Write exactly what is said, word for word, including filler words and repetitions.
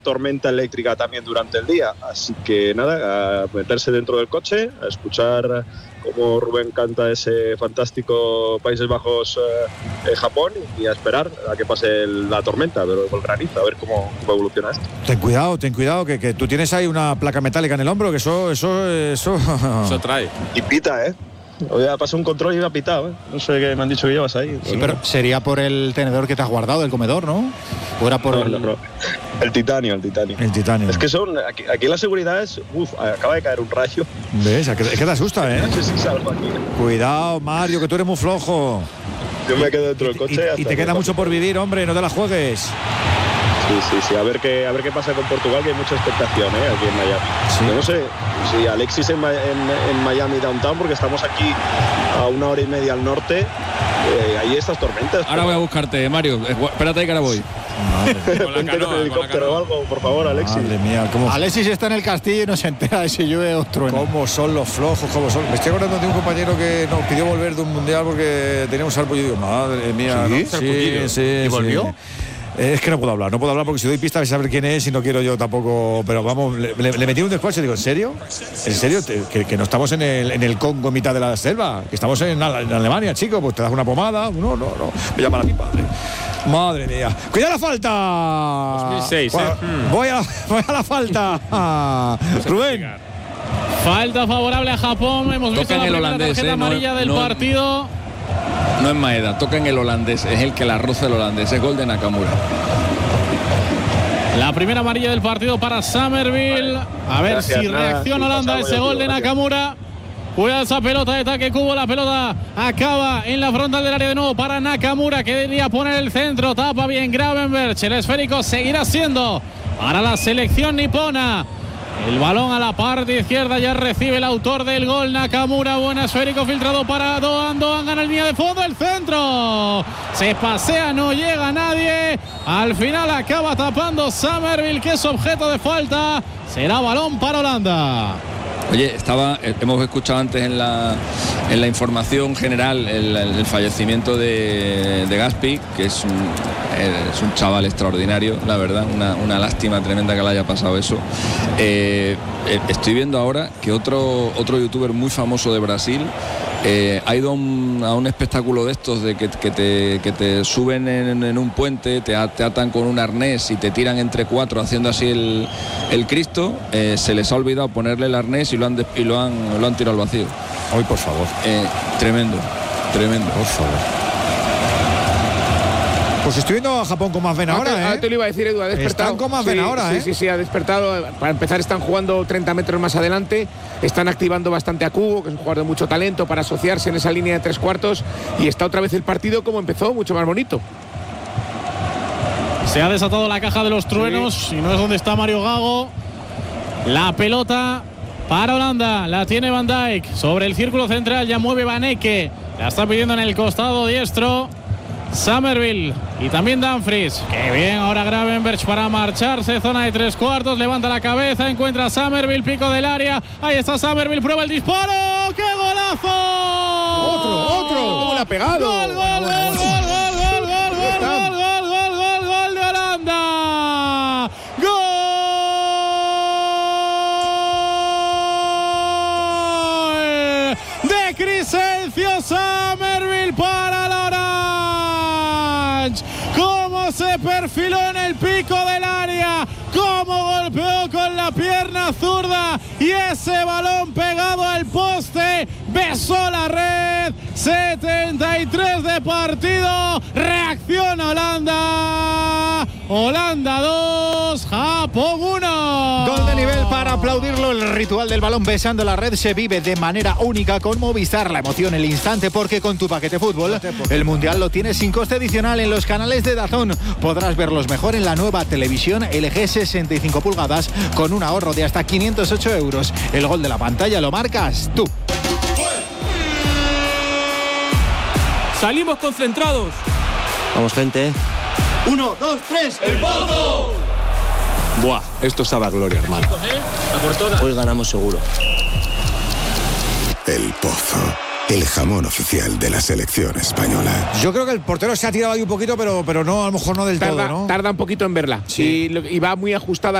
tormenta eléctrica también durante el día. Así que nada, a meterse dentro del coche, a escuchar cómo Rubén canta ese fantástico Países Bajos eh, eh, Japón y a esperar a que pase el, la tormenta, pero el granizo, a ver cómo, cómo evoluciona esto. Ten cuidado, ten cuidado, que, que tú tienes ahí una placa metálica en el hombro, que eso, eso, eso. Eso trae. Y pita, ¿eh? Hoy ha pasado un control y me ha pitado, ¿eh? No sé qué me han dicho que llevas ahí. Sí, pero sería por el tenedor que te has guardado del comedor, ¿no? ¿O era por no, el... no, no. El titanio, el titanio. El titanio. Es que son, aquí, aquí la seguridad es, uff, acaba de caer un rayo. ¿Ves? Es que te asusta, ¿eh? No sé si salgo aquí. Cuidado, Mario, que tú eres muy flojo. Yo me quedo dentro del coche. Y, hasta y te queda mucho por vivir, hombre, no te la juegues. Sí, sí, sí, a ver qué, a ver qué pasa con Portugal, que hay mucha expectación, ¿eh? Aquí en Miami. Sí. Yo no sé si Alexis en, en, en Miami Downtown, porque estamos aquí a una hora y media al norte, eh, hay estas tormentas. Ahora voy a buscarte, Mario. Espérate que ahora voy. Vente con el helicóptero o algo, por favor, Alexis. Madre mía, ¿cómo? Alexis está en el castillo y no se entera de si llueve o truena. ¿Cómo son los flojos? ¿Cómo son? Me estoy acordando de un compañero que nos pidió volver de un mundial porque teníamos sarpullido. Digo, madre mía. ¿Sí? ¿No? Sí, sí, ¿Y volvió? Sí. Es que no puedo hablar, no puedo hablar porque si doy pista vais a saber quién es y no quiero yo tampoco. Pero vamos, le, le, le metí un descuacho y digo, ¿en serio? ¿En serio? Que, que no estamos en el, en el Congo en mitad de la selva, que estamos en, en Alemania, chico, pues te das una pomada. No, no, no. Me llama a mi padre. Madre mía. ¡Cuidado la falta! dos mil seis, bueno, ¿eh? voy, a, voy a la falta. Ah, Rubén. Falta favorable a Japón. Hemos visto la el primera holandés, tarjeta eh, amarilla no, del no, partido. No es Maeda, toca en el holandés, es el que la roza el holandés, es gol de Nakamura. La primera amarilla del partido para Summerville. A ver Gracias, si nada, reacciona sí, Holanda a ese gol de gracias. Nakamura. Cuidado esa pelota de Take Kubo. La pelota acaba en la frontal del área de nuevo para Nakamura, que debería poner el centro. Tapa bien Gravenberch. El esférico seguirá siendo para la selección nipona. El balón a la parte izquierda, ya recibe el autor del gol, Nakamura. Buen esférico filtrado para Doan. Doan gana el línea de fondo, el centro. Se pasea, no llega nadie. Al final acaba tapando Summerville, que es objeto de falta. Será balón para Holanda. Oye, estaba, hemos escuchado antes en la, en la información general el, el fallecimiento de, de Gaspi, que es un, es un chaval extraordinario, la verdad, una, una lástima tremenda que le haya pasado eso. Eh, estoy viendo ahora que otro, otro youtuber muy famoso de Brasil eh, ha ido a un, a un espectáculo de estos de que, que, te, que te suben en, en un puente, te, te atan con un arnés y te tiran entre cuatro haciendo así el, el Cristo. Eh, se les ha olvidado ponerle el arnés y lo han, de, y lo han, lo han tirado al vacío. Hoy, por favor. Eh, tremendo, tremendo. Por favor. Pues estoy viendo a Japón con más ven ahora, ah, ¿eh? Ah, te lo iba a decir, Edu, ha despertado. Están con más sí, ven ahora, sí, ¿eh? Sí, sí, ha despertado. Para empezar, están jugando treinta metros más adelante. Están activando bastante a Kubo, que es un jugador de mucho talento, para asociarse en esa línea de tres cuartos. Y está otra vez el partido como empezó, mucho más bonito. Se ha desatado la caja de los truenos, sí. Y no es donde está Mario Gago. La pelota para Holanda, la tiene Van Dijk. Sobre el círculo central ya mueve Van Ecke. La está pidiendo en el costado diestro Summerville y también Dumfries. Qué bien ahora Gravenberch para marcharse. Zona de tres cuartos, levanta la cabeza, encuentra a Summerville, pico del área. Ahí está Summerville, prueba el disparo. ¡Qué golazo! Otro, otro. ¿Cómo le ha pegado? Gol, gol, gol, gol, gol, gol, gol, gol, gol, gol, gol, gol, gol de Holanda. Gol de Crescencio Summerville para la Orange. Cómo se perfiló en el pico del área, cómo golpeó con la pierna zurda y ese balón pegado al poste besó la red. setenta y tres de partido, reacciona Holanda. Holanda dos, Japón uno. Gol de nivel para aplaudirlo. El ritual del balón besando la red se vive de manera única con Movistar. La emoción, el instante, porque con tu paquete fútbol el Mundial lo tienes sin coste adicional en los canales de DAZN. Podrás verlos mejor en la nueva televisión L G sesenta y cinco pulgadas con un ahorro de hasta quinientos ocho euros. El gol de la pantalla lo marcas tú. Salimos concentrados. Vamos, gente. Uno, dos, tres. ¡El Pozo! Buah, esto sabe a gloria, hermano. Hoy ganamos seguro. El Pozo. el jamón oficial de la selección española. Yo creo que el portero se ha tirado ahí un poquito, pero, pero no, a lo mejor no del tarda, todo, ¿no? Tarda un poquito en verla. Sí. Y, y va muy ajustada